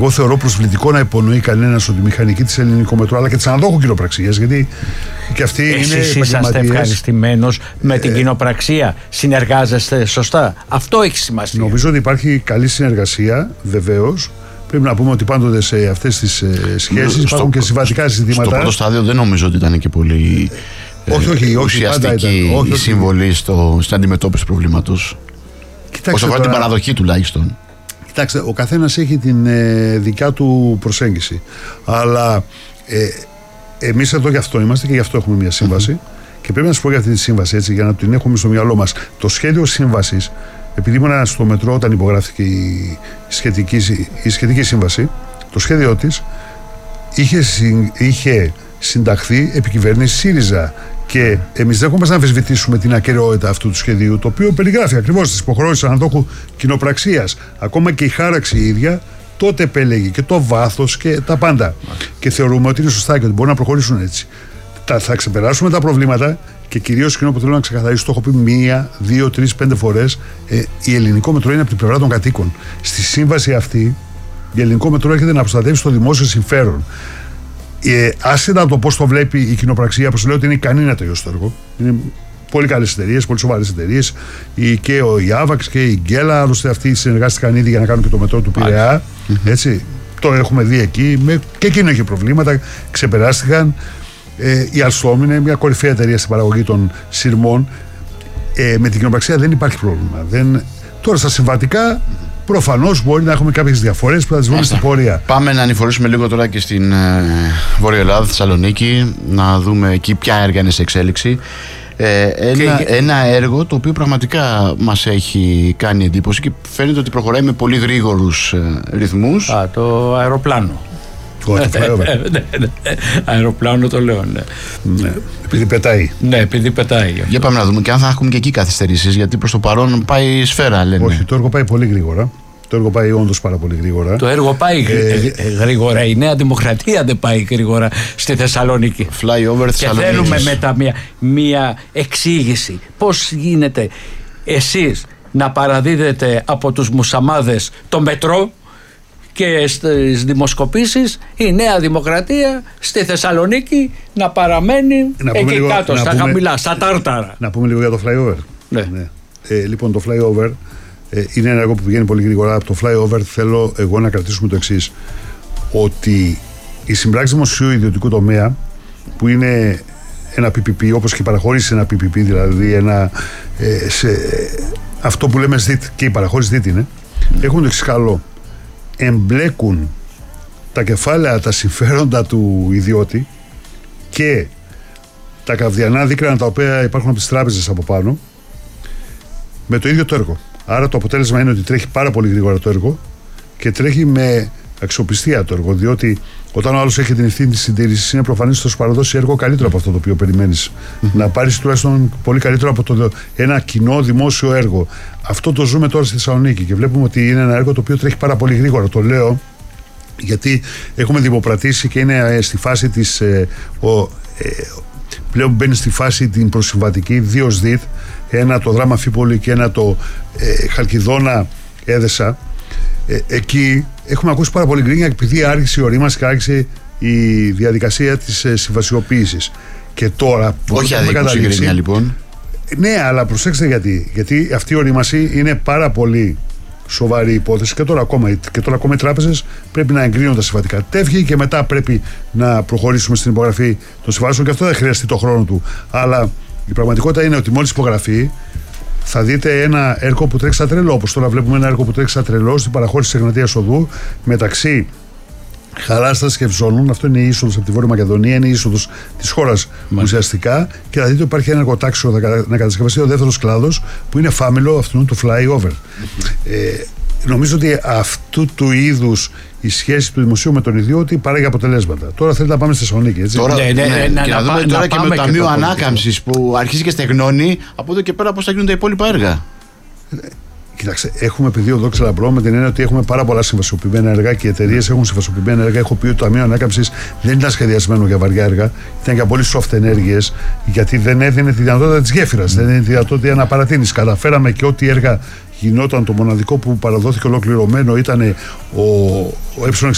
Εγώ θεωρώ προσβλητικό να υπονοεί κανένας ότι η μηχανική της Ελληνικομετρό αλλά και της αναδόχου κοινοπραξίας, γιατί και αυτοί είναι εσείς είσαστε ευχαριστημένος με την κοινοπραξία, συνεργάζεστε σωστά, αυτό έχει σημασία. Νομίζω ότι υπάρχει καλή συνεργασία, βεβαίως. Πρέπει να πούμε ότι πάντοτε σε αυτές τις σχέσεις υπάρχουν και συμβατικά ζητήματα. Στο πρώτο στάδιο δεν νομίζω ότι ήταν και πολύ ουσιαστική η συμβολή στην αντιμετώπιση προβλήματος. Όσο αφορά την παραδοχή τουλάχιστον. Κοιτάξτε, ο καθένας έχει την δικιά του προσέγγιση. Αλλά εμείς εδώ γι' αυτό είμαστε και γι' αυτό έχουμε μια σύμβαση. Και πρέπει να σας πω για αυτή τη σύμβαση, έτσι, για να την έχουμε στο μυαλό μας. Το σχέδιο σύμβασης, επειδή ήμουν στο μετρό όταν υπογράφηκε η σχετική σύμβαση, το σχέδιο της είχε συνταχθεί επί κυβέρνηση ΣΥΡΙΖΑ. Και εμείς δεν έχουμε να αμφισβητήσουμε την ακεραιότητα αυτού του σχεδίου, το οποίο περιγράφει ακριβώς τις υποχρεώσεις αναδόχου κοινοπραξίας. Ακόμα και η χάραξη η ίδια τότε επέλεγε και το βάθος και τα πάντα. Και θεωρούμε ότι είναι σωστά και ότι μπορούν να προχωρήσουν έτσι. Θα ξεπεράσουμε τα προβλήματα και κυρίως εκείνο που θέλω να ξεκαθαρίσω, το έχω πει 1, 2, 3, 5 φορές. Η Ελληνικομετρό είναι από την πλευρά των κατοίκων. Στη σύμβαση αυτή, η Ελληνικομετρό έρχεται να προστατεύσει το δημόσιο συμφέρον. Άσχετα από το πώς το βλέπει η κοινοπραξία, όπως λέω ότι είναι ικανή να τελειώσει το έργο. Είναι πολύ καλές εταιρείες, πολύ σοβαρές εταιρείες. Και η Άβαξ και η Γκέλα, άλλωστε αυτοί συνεργάστηκαν ήδη για να κάνουν και το μετρό του Πειραιά. Έτσι. Το έχουμε δει εκεί. Και εκείνο είχε προβλήματα, ξεπεράστηκαν. Η Alstom είναι μια κορυφαία εταιρεία στην παραγωγή των σειρμών. Με την κοινοπραξία δεν υπάρχει πρόβλημα. Τώρα στα συμβατικά. Προφανώς μπορεί να έχουμε κάποιες διαφορές που θα τις βρούμε στην πορεία. Πάμε να ανηφορήσουμε λίγο τώρα και στην Βόρεια Ελλάδα, Θεσσαλονίκη, να δούμε εκεί ποια έργα είναι σε εξέλιξη. Ένα έργο το οποίο πραγματικά μας έχει κάνει εντύπωση και φαίνεται ότι προχωράει με πολύ γρήγορους ρυθμούς. Το αεροπλάνο. Αεροπλάνο το λέω, ναι. Επειδή πετάει. Ναι, επειδή πετάει. Για πάμε να δούμε και αν θα έχουμε και εκεί καθυστερήσεις, γιατί προς το παρόν πάει σφαίρα, λένε. Όχι, το έργο πάει πολύ γρήγορα. Το έργο πάει όντως πάρα πολύ γρήγορα. Το έργο πάει γρήγορα. Η Νέα Δημοκρατία δεν πάει γρήγορα στη Θεσσαλονίκη. Flyover Θεσσαλονίκης. Και θέλουμε μετά μια εξήγηση. Πώς γίνεται εσείς να παραδίδετε από τους μουσαμάδες το μετρό και στις δημοσκοπήσεις η Νέα Δημοκρατία στη Θεσσαλονίκη να παραμένει εκεί λίγο, κάτω, στα χαμηλά, στα τάρταρα. Να πούμε λίγο για το flyover. Ναι. Λοιπόν, το flyover είναι ένα έργο που πηγαίνει πολύ γρήγορα. Από το flyover θέλω εγώ να κρατήσουμε το εξής, ότι η συμπράξη δημοσίου ιδιωτικού τομέα, που είναι ένα PPP, όπως και η παραχώρηση ένα PPP, δηλαδή αυτό που λέμε SDIT και η παραχώρηση SDIT είναι, έχουν το εξής καλό. Εμπλέκουν τα κεφάλαια, τα συμφέροντα του ιδιώτη και τα καυδιανά δίκρανα τα οποία υπάρχουν από τις τράπεζες από πάνω με το ίδιο το έργο. Άρα το αποτέλεσμα είναι ότι τρέχει πάρα πολύ γρήγορα το έργο και τρέχει με αξιοπιστία το έργο, διότι όταν ο άλλος έχει την ευθύνη της συντήρησης, είναι προφανής ότι θα σου παραδώσει έργο καλύτερο από αυτό το οποίο περιμένεις. Να πάρεις τουλάχιστον πολύ καλύτερο από ένα κοινό δημόσιο έργο. Αυτό το ζούμε τώρα στη Θεσσαλονίκη και βλέπουμε ότι είναι ένα έργο το οποίο τρέχει πάρα πολύ γρήγορα. Το λέω γιατί έχουμε δημοπρατήσει και είναι στη φάση της. Πλέον μπαίνει στη φάση την προσυμβατική, 2 ΣΔΙΤ, ένα το Δράμα Αμφίπολη και ένα το Χαλκιδόνα Έδεσα. Εκεί έχουμε ακούσει πάρα πολύ γκρίνια επειδή άργησε η ορίμαση και άργησε η διαδικασία της συμβασιοποίησης. Και τώρα. Όχι αδίκως η γκρίνια, λοιπόν. Ναι, αλλά προσέξτε γιατί αυτή η ορίμαση είναι πάρα πολύ σοβαρή υπόθεση και τώρα ακόμα οι τράπεζες πρέπει να εγκρίνουν τα συμβατικά τεύχη και μετά πρέπει να προχωρήσουμε στην υπογραφή των συμβάσεων και αυτό δεν χρειαστεί το χρόνο του. Αλλά η πραγματικότητα είναι ότι μόλις υπογραφεί θα δείτε ένα έργο που τρέχει σαν τρελό. Όπως τώρα βλέπουμε ένα έργο που τρέχει σαν τρελό στην παραχώρηση της Εγνατίας Οδού μεταξύ Χαράστας και Ευζώνων. Αυτό είναι η είσοδος από τη Βόρεια Μακεδονία, είναι η είσοδος της χώρας ουσιαστικά. Και θα δείτε ότι υπάρχει ένα εργοτάξιο να κατασκευαστεί ο δεύτερος κλάδος που είναι φάμελο αυτού του flyover. Νομίζω ότι αυτού του είδους η σχέση του δημοσίου με τον ιδιώτη παράγει αποτελέσματα. Τώρα θέλετε να πάμε στη Θεσσαλονίκη, έτσι. Τώρα, και να δούμε τώρα και με το Ταμείο Ανάκαμψης που αρχίζει και στεγνώνει, από εδώ και πέρα πώς θα γίνουν τα υπόλοιπα έργα. Κοιτάξτε, έχουμε πεδίο δόξα λαμπρό με την έννοια ότι έχουμε πάρα πολλά συμβασιοποιημένα έργα και οι εταιρείες έχουν συμβασιοποιημένα έργα. Έχω πει ότι το Ταμείο Ανάκαμψης δεν ήταν σχεδιασμένο για βαριά έργα, ήταν για πολύ soft ενέργειες, γιατί δεν έδινε τη δυνατότητα της γέφυρας, δεν έδινε τη δυνατότητα να παρατείνεις. Καταφέραμε και ό,τι έργα γινόταν, το μοναδικό που παραδόθηκε ολοκληρωμένο ήταν ο